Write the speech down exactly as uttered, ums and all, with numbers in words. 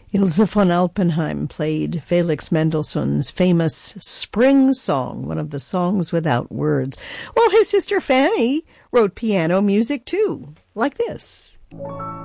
Ilse von Alpenheim played Felix Mendelssohn's famous Spring Song, one of the songs without words. Well, his sister Fanny wrote piano music too, like this.